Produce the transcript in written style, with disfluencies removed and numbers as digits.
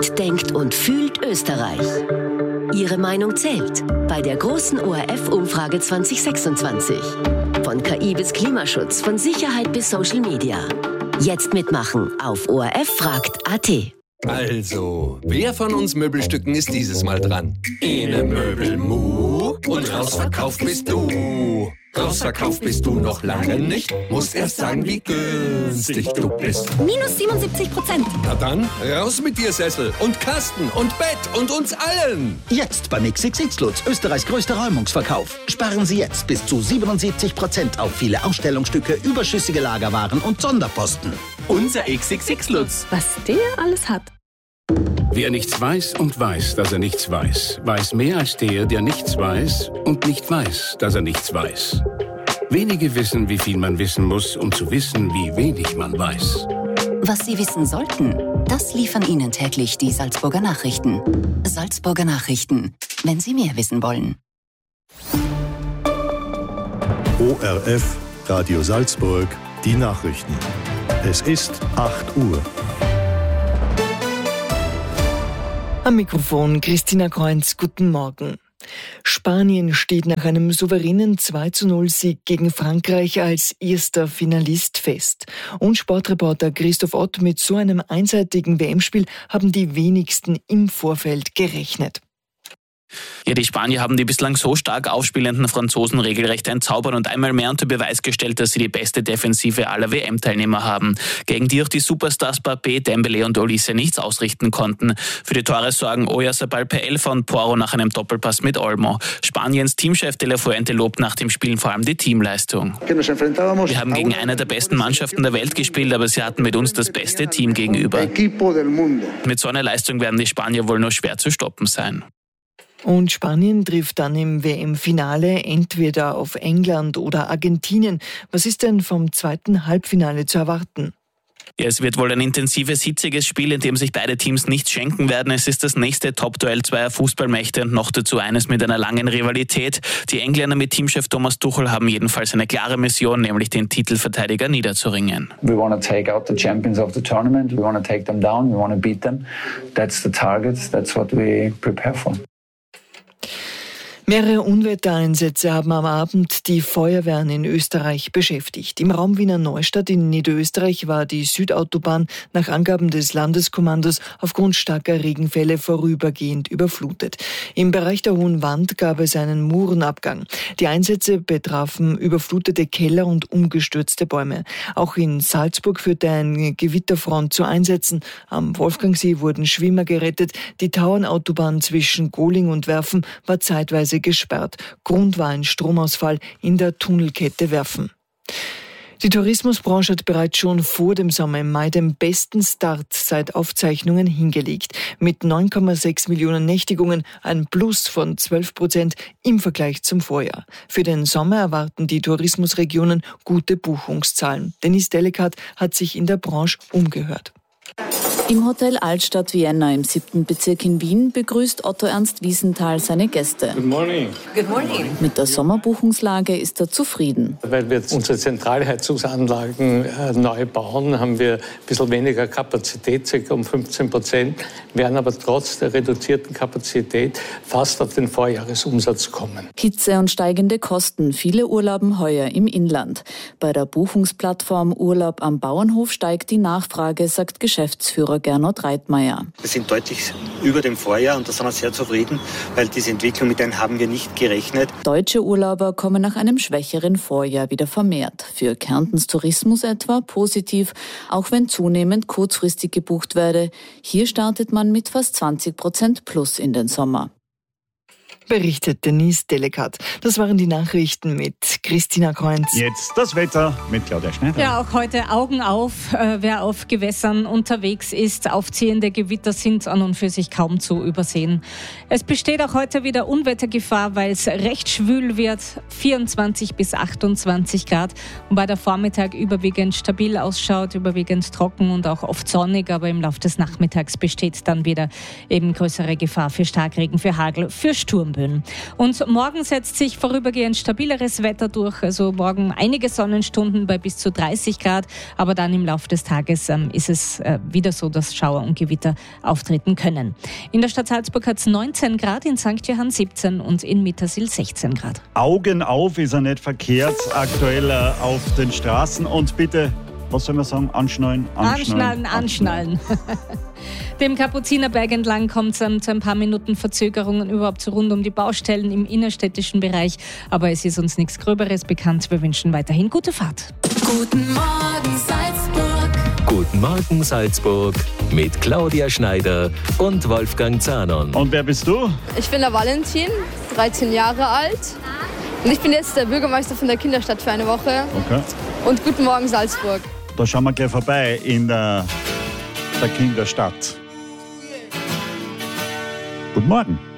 Denkt, denkt und fühlt Österreich. Ihre Meinung zählt bei der großen ORF-Umfrage 2026. Von KI bis Klimaschutz, von Sicherheit bis Social Media. Jetzt mitmachen auf ORFfragt.at. Also, wer von uns Möbelstücken ist dieses Mal dran? Ene Möbelmu und rausverkauft bist du. Rausverkauft bist du noch lange nicht. Musst erst sagen, wie günstig du bist. Minus 77%. Na dann, raus mit dir, Sessel und Kasten und Bett und uns allen. Jetzt beim XXX Lutz, Österreichs größter Räumungsverkauf. Sparen Sie jetzt bis zu 77% auf viele Ausstellungsstücke, überschüssige Lagerwaren und Sonderposten. Unser XXX Lutz. Was der alles hat. Wer nichts weiß und weiß, dass er nichts weiß, weiß mehr als der nichts weiß und nicht weiß, dass er nichts weiß. Wenige wissen, wie viel man wissen muss, um zu wissen, wie wenig man weiß. Was Sie wissen sollten, das liefern Ihnen täglich die Salzburger Nachrichten. Salzburger Nachrichten, wenn Sie mehr wissen wollen. ORF, Radio Salzburg, die Nachrichten. Es ist 8 Uhr. Am Mikrofon Christina Kreunz, guten Morgen. Spanien steht nach einem souveränen 2:0-Sieg gegen Frankreich als erster Finalist fest. Und Sportreporter Christoph Ott: mit so einem einseitigen WM-Spiel haben die wenigsten im Vorfeld gerechnet. Ja, die Spanier haben die bislang so stark aufspielenden Franzosen regelrecht entzaubert und einmal mehr unter Beweis gestellt, dass sie die beste Defensive aller WM-Teilnehmer haben, gegen die auch die Superstars Mbappé, Dembélé und Olise nichts ausrichten konnten. Für die Tore sorgen Oyarzabal per Elfer und Porro nach einem Doppelpass mit Olmo. Spaniens Teamchef De La Fuente lobt nach dem Spiel vor allem die Teamleistung. Wir haben gegen eine der besten Mannschaften der Welt gespielt, aber sie hatten mit uns das beste Team gegenüber. Mit so einer Leistung werden die Spanier wohl nur schwer zu stoppen sein. Und Spanien trifft dann im WM-Finale entweder auf England oder Argentinien. Was ist denn vom zweiten Halbfinale zu erwarten? Ja, es wird wohl ein intensives, hitziges Spiel, in dem sich beide Teams nichts schenken werden. Es ist das nächste Top-Duell zweier Fußballmächte und noch dazu eines mit einer langen Rivalität. Die Engländer mit Teamchef Thomas Tuchel haben jedenfalls eine klare Mission, nämlich den Titelverteidiger niederzuringen. We want to take out the champions of the tournament. We want to take them down. We want to beat them. That's the target. That's what we prepare for. Mehrere Unwettereinsätze haben am Abend die Feuerwehren in Österreich beschäftigt. Im Raum Wiener Neustadt in Niederösterreich war die Südautobahn nach Angaben des Landeskommandos aufgrund starker Regenfälle vorübergehend überflutet. Im Bereich der Hohen Wand gab es einen Murenabgang. Die Einsätze betrafen überflutete Keller und umgestürzte Bäume. Auch in Salzburg führte eine Gewitterfront zu Einsätzen. Am Wolfgangsee wurden Schwimmer gerettet. Die Tauernautobahn zwischen Gohling und Werfen war zeitweise gesperrt. Grund war ein Stromausfall in der Tunnelkette Werfen. Die Tourismusbranche hat bereits schon vor dem Sommer im Mai den besten Start seit Aufzeichnungen hingelegt. Mit 9,6 Millionen Nächtigungen, ein Plus von 12% im Vergleich zum Vorjahr. Für den Sommer erwarten die Tourismusregionen gute Buchungszahlen. Denise Delikat hat sich in der Branche umgehört. Im Hotel Altstadt Vienna im 7. Bezirk in Wien begrüßt Otto Ernst Wiesenthal seine Gäste. Good morning. Good morning. Mit der Sommerbuchungslage ist er zufrieden. Weil wir unsere Zentralheizungsanlagen neu bauen, haben wir ein bisschen weniger Kapazität, ca. um 15%, werden aber trotz der reduzierten Kapazität fast auf den Vorjahresumsatz kommen. Hitze und steigende Kosten, viele urlauben heuer im Inland. Bei der Buchungsplattform Urlaub am Bauernhof steigt die Nachfrage, sagt Geschäftsführer Gernot Reitmeier. Wir sind deutlich über dem Vorjahr und da sind wir sehr zufrieden, weil diese Entwicklung, mit denen haben wir nicht gerechnet. Deutsche Urlauber kommen nach einem schwächeren Vorjahr wieder vermehrt. Für Kärntens Tourismus etwa positiv, auch wenn zunehmend kurzfristig gebucht werde. Hier startet man mit fast 20% plus in den Sommer. Berichtet Denise Delikat. Das waren die Nachrichten mit Christina Kreunz. Jetzt das Wetter mit Claudia Schneider. Ja, auch heute Augen auf, wer auf Gewässern unterwegs ist. Aufziehende Gewitter sind an und für sich kaum zu übersehen. Es besteht auch heute wieder Unwettergefahr, weil es recht schwül wird, 24 bis 28 Grad. Und bei der Vormittag überwiegend stabil ausschaut, überwiegend trocken und auch oft sonnig. Aber im Laufe des Nachmittags besteht dann wieder eben größere Gefahr für Starkregen, für Hagel, für Sturm. Sturmböen. Und morgen setzt sich vorübergehend stabileres Wetter durch. Also morgen einige Sonnenstunden bei bis zu 30 Grad. Aber dann im Laufe des Tages ist es wieder so, dass Schauer und Gewitter auftreten können. In der Stadt Salzburg hat es 19 Grad, in St. Johann 17 und in Mittersill 16 Grad. Augen auf ist ja nicht verkehrt aktuell auf den Straßen. Und bitte, was soll man sagen? Anschnallen. Dem Kapuzinerberg entlang kommt es zu ein paar Minuten Verzögerungen überhaupt so rund um die Baustellen im innerstädtischen Bereich. Aber es ist uns nichts Gröberes bekannt. Wir wünschen weiterhin gute Fahrt. Guten Morgen Salzburg. Guten Morgen Salzburg mit Claudia Schneider und Wolfgang Zahnon. Und wer bist du? Ich bin der Valentin, 13 Jahre alt. Und ich bin jetzt der Bürgermeister von der Kinderstadt für eine Woche. Okay. Und guten Morgen Salzburg. Da schauen wir gleich vorbei in der Kinderstadt. Guten Morgen.